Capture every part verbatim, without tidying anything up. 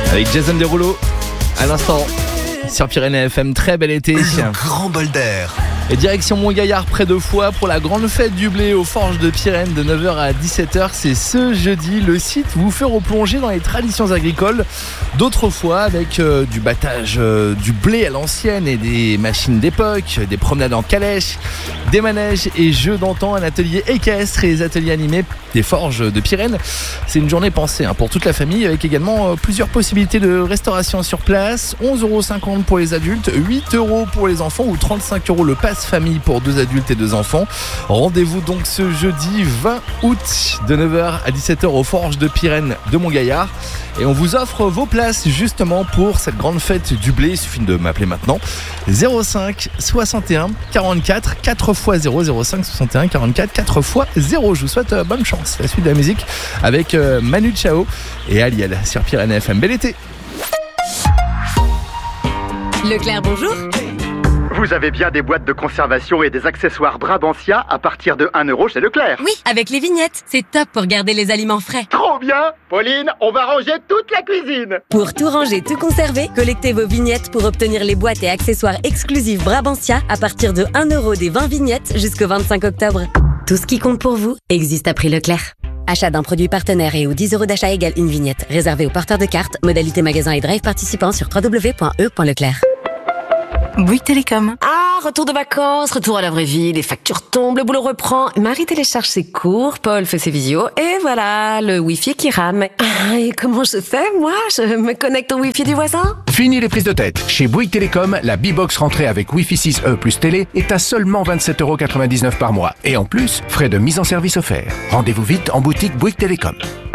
Avec Jason Derulo à l'instant sur Pyrénées F M. Très bel été. Le grand bol d'air. Et direction Montgaillard près de Foix pour la grande fête du blé aux Forges de Pyrène de neuf heures à dix-sept heures. C'est ce jeudi. Le site vous fait replonger dans les traditions agricoles d'autrefois avec euh, du battage euh, du blé à l'ancienne et des machines d'époque, des promenades en calèche, des manèges et jeux d'antan, un atelier équestre et des ateliers animés des Forges de Pyrène. C'est une journée pensée hein, pour toute la famille avec également euh, plusieurs possibilités de restauration sur place. onze euros cinquante pour les adultes, huit euros pour les enfants ou trente-cinq euros le pass famille pour deux adultes et deux enfants. Rendez-vous donc ce jeudi vingt août de neuf heures à dix-sept heures aux Forges de Pyrène de Montgaillard. Et on vous offre vos places justement pour cette grande fête du blé. Il suffit de m'appeler maintenant. zéro cinq soixante et un quarante-quatre quatre fois zéro, zéro cinq soixante et un quarante-quatre quatre fois zéro. Je vous souhaite euh, bonne chance. La suite de la musique avec euh, Manu Chao et Aliel sur Pyrénées F M. Bel été. Leclerc, bonjour. Vous avez bien des boîtes de conservation et des accessoires Brabantia à partir de un euro chez Leclerc. Oui, avec les vignettes. C'est top pour garder les aliments frais. Trop bien! Pauline, on va ranger toute la cuisine. Pour tout ranger, tout conserver, collectez vos vignettes pour obtenir les boîtes et accessoires exclusifs Brabantia à partir de un euro des vingt vignettes jusqu'au vingt-cinq octobre. Tout ce qui compte pour vous existe à prix Leclerc. Achat d'un produit partenaire et ou dix euros d'achat égale une vignette. Réservé aux porteurs de cartes. Modalité magasin et drive participants sur w w w point e point leclerc. Bouygues Télécom. Ah, retour de vacances, retour à la vraie vie, les factures tombent, le boulot reprend. Marie télécharge ses cours, Paul fait ses visios, et voilà, le Wi-Fi qui rame. Ah, et comment je fais, moi? Je me connecte au Wi-Fi du voisin? Fini les prises de tête. Chez Bouygues Télécom, la B-Box rentrée avec Wi-Fi six E plus télé est à seulement vingt-sept euros quatre-vingt-dix-neuf par mois. Et en plus, frais de mise en service offerts. Rendez-vous vite en boutique Bouygues Télécom.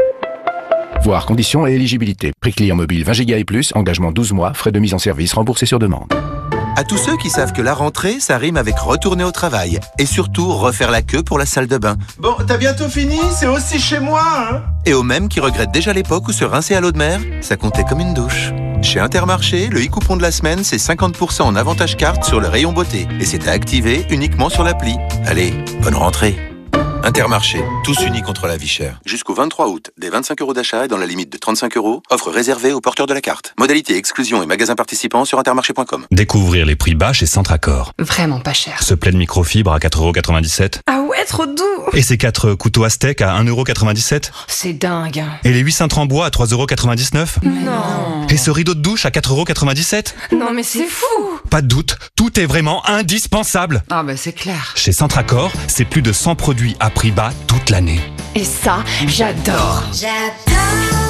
Voir conditions et éligibilité. Prix client mobile vingt giga et plus, engagement douze mois, frais de mise en service remboursés sur demande. À tous ceux qui savent que la rentrée, ça rime avec retourner au travail. Et surtout, refaire la queue pour la salle de bain. Bon, t'as bientôt fini? C'est aussi chez moi, hein? Et aux mêmes qui regrettent déjà l'époque où se rincer à l'eau de mer, ça comptait comme une douche. Chez Intermarché, le e-coupon de la semaine, c'est cinquante pour cent en avantage carte sur le rayon beauté. Et c'est à activer uniquement sur l'appli. Allez, bonne rentrée. Intermarché, tous unis contre la vie chère. Jusqu'au vingt-trois août, des vingt-cinq euros d'achat et dans la limite de trente-cinq euros, offre réservée aux porteurs de la carte. Modalité exclusion et magasins participants sur intermarché point com. Découvrir les prix bas chez Centracor. Vraiment pas cher. Ce plaid microfibre à quatre euros quatre-vingt-dix-sept. Ah ouais, trop doux. Et ces quatre couteaux Aztec à un euro quatre-vingt-dix-sept. C'est dingue. Et les huit cintres en bois à trois euros quatre-vingt-dix-neuf. Non. Et ce rideau de douche à quatre euros quatre-vingt-dix-sept. Non mais c'est fou. Pas de doute, tout est vraiment indispensable. Ah bah c'est clair. Chez Centracor, c'est plus de cent produits à prix bas toute l'année. Et ça, j'adore. J'adore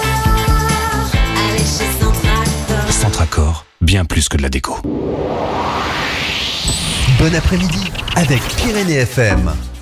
aller chez Centracor. Centracor, bien plus que de la déco. Bon après-midi avec Pyrénées F M.